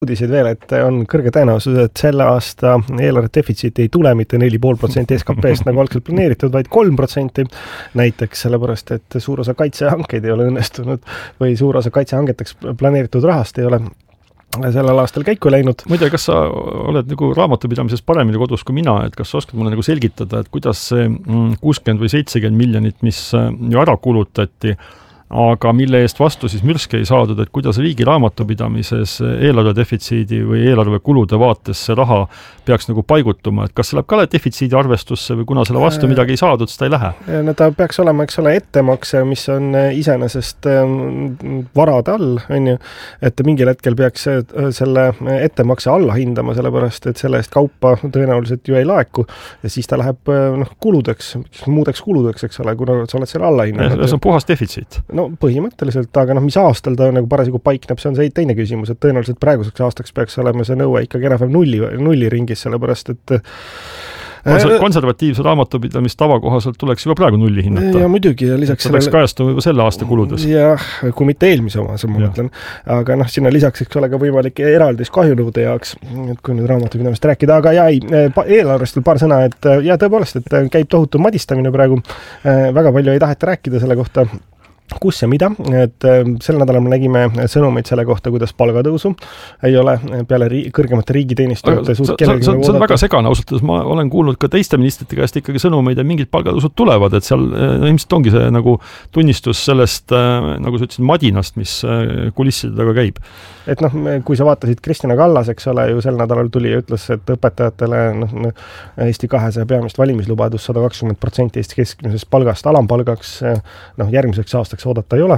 uudised veel, et on kõrge tõenäosus, et selle aasta eelarve defitsiit ei tule mitte 4,5% SKP-st nagu algselt planeeritud, vaid 3% näiteks, sellepärast, et suur osa kaitsehankeid ei ole õnnestunud või suur osa kaitsehangeteks planeeritud rahast ei ole sellel aastal käiku läinud. Muide, kas sa oled nagu raamatupidamises paremini kodus kui mina, et kas sa oskad mulle nagu selgitada, et kuidas see 60 või 70 miljonit, mis ju ära kulutati, aga mille eest vastu siis mürske ei saadud, et kuidas riigi raamatupidamises eelarve defitsiidi või eelarve kulude vaates see raha peaks nagu paigutuma, et kas see läheb ka defitsiidi arvestusse või kuna selle vastu midagi ei saadud, seda ei lähe? No ta peaks olema, eks ole, ettemakse, mis on iseenesest varade all, on ju, et mingil hetkel peaks selle ettemakse alla hindama, sellepärast, et selle eest kaupa tõenäoliselt ju ei laeku ja siis ta läheb kuludeks, muudeks kuludeks, eks ole, kuna sa oled selle alla hinnanud. See on puhas defitsiit. No põhimõtteliselt, aga mis aastal ta nagu parasjagu paikneb, see on see teine küsimus, et tõenäoliselt praeguseks aastaks peaks olema see nõue ikkagi enam nulli ringis, sellepärast, et konservatiivse raamatupidamist tavakohaselt tuleks juba praegu nulli hinnata. Ja muidugi, ja lisaks see peaks kajastuma juba selle aasta kuludes. Jah, kui mitte eelmise oma, ma mõtlen. Aga sinna lisaks eks ole ka võimalik eraldis kahjunõude jaoks, et kui nüüd raamatupidamist rääkida, aga eelarvest veel paar sõna, et tõepoolest, et käib tohutu madistamine praegu, väga palju ei taheta rääkida selle kohta, kus ja mida, et sel nädalal me nägime sõnumeid selle kohta, kuidas palgatõusu ei ole peale kõrgemate riigiteenistujate see on väga segane, ausalt, ma olen kuulnud ka teiste ministrite käest ikkagi sõnumeid ja mingid palgatõusud tulevad, et seal ilmselt ongi see nagu tunnistus sellest, nagu sa ütlesid, madinast, mis kulisside taga käib. Et kui sa vaatasid Kristina Kallas, eks ole, ju sel nädalal tuli ja ütles, et õpetajatele Eesti 200 peamist valimislubadus 120% Eesti keskmisest palgast alampalgaks järgmiseks aastaks oodata ei ole.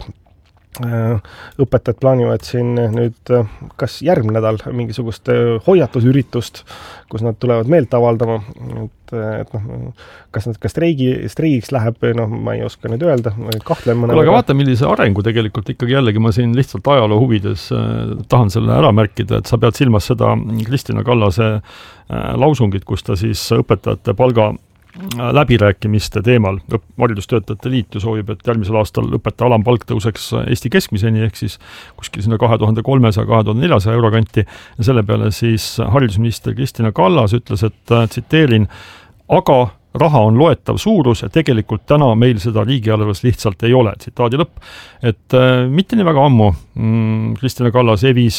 Õpetajad plaanivad siin nüüd kas järgmine nädal mingisugust hoiatusüritust, kus nad tulevad meelt avaldama, et kas nad ka streigiks läheb, ma ei oska nüüd öelda, kahtlema. Aga vaata, millise arengu tegelikult ikkagi jällegi ma siin lihtsalt ajaloo huvides tahan selle ära märkida, et sa pead silmas seda Kristina Kallase lausungit, kus ta siis õpetajate palga läbirääkimiste teemal. Haridustöötajate liit ju soovib, et järgmisel aastal õpetaja alampalk tõuseks Eesti keskmiseni, ehk siis kuskil sinna 2300-2400 euro kanti ja selle peale siis haridusminister Kristina Kallas ütles, et tsiteerin, aga raha on loetav suurus ja tegelikult täna meil seda riigieelarves lihtsalt ei ole. Tsitaadi lõpp. Et mitte nii väga ammu Kristina Kallas evis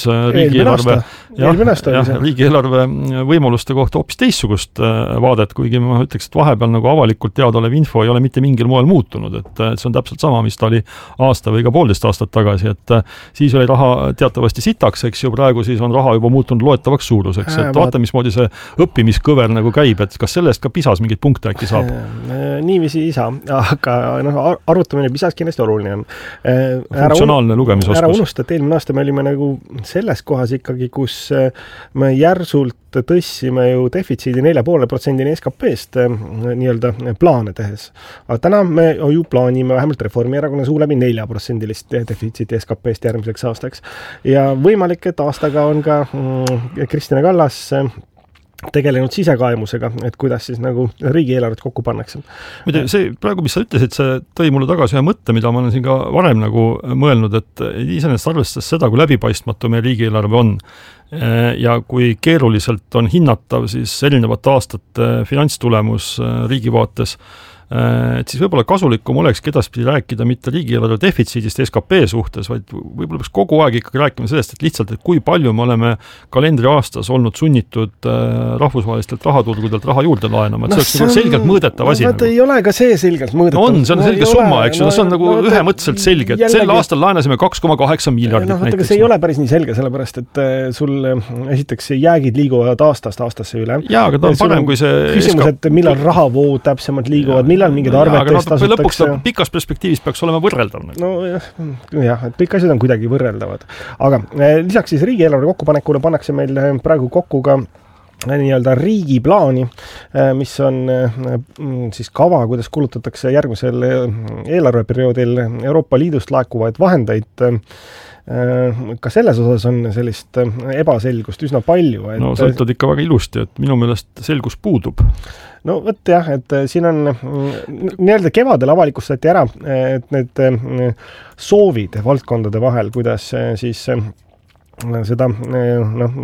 riigieelarve võimaluste kohta hoopis teissugust vaadet, kuigi ma ütleks, et vahepeal nagu avalikult teadaolev info ei ole mitte mingil moel muutunud, et see on täpselt sama, mis ta oli aasta või ka 1,5 aastat tagasi, et siis oli raha teatavasti sitaks, eks ju, praegu siis on raha juba muutunud loetavaks suuruseks, et vaata, mismoodi see õppimiskõver nagu käib, et kas sellest ka pisas mingit punkte äkki saab? Niiviisi ei saa, aga arutamine pisas kindlasti oluline on. Funktsionaalne lugemisoskus. Ära unusta, et eelmine aasta me olime nagu selles kohas ikkagi, kus me järsult tõssime ju defitsiidi 4,5% SKP-st nii-öelda plaane tehes. Aga täna me ju plaanime vähemalt Reformierakonna suu läbi 4% defitsiiti SKP-st järgmiseks aastaks. Ja võimalik, et aastaga on ka Kristina Kallas tegelenud sisekaemusega, et kuidas siis nagu riigieelarvet kokku pannakse. Muide, see praegu, mis sa ütlesid, see tõi mulle tagasi ühe mõtte, mida ma olen siin ka varem nagu mõelnud, et iseenesest arvestades seda, kui läbipaistmatu meie riigieelarve on ja kui keeruliselt on hinnatav siis erinevate aastate finantstulemus riigi vaates, et siis võib-olla kasulikum oleks edaspidi rääkida mitte riigieelarve defitsiidist SKP suhtes, vaid võib-olla peaks kogu aeg ikkagi rääkima sellest, et lihtsalt, et kui palju me oleme kalendriaastas olnud sunnitud rahvusvahelistelt rahaturgudelt raha juurde laenama, et see oleks selgelt mõõdetav asi. Ei ole ka see selgelt mõõdetav. On, see on selge summa, eks ju, see on nagu ühemõtteliselt selge, et sel aastal laenasime 2,8 miljardit näiteks. See ei ole päris nii selge, sellepärast, et sul esiteks jäägid liiguvad aastasse üle. Jaa, aga ta on parem kui see küsimus, et millal rahavood täpsemalt liiguvad, millal mingid arvetest tasutakse. Lõpuks pikas perspektiivis peaks olema võrreldav. No jah, et kõik asjad on kuidagi võrreldavad. Aga lisaks siis riigieelarve kokkupanekule pannakse meil praegu kokku ka nii-öelda riigiplaani, mis on siis kava, kuidas kulutatakse järgmisel eelarveperioodil Euroopa Liidust laekuvaid vahendeid. Ka selles osas on sellist ebaselgust üsna palju. No sa ütled ikka väga ilusti, et minu meelest selgus puudub. No võt jah, et siin on nii-öelda kevadel avalikustati ära, et need soovid valdkondade vahel, kuidas siis seda noh,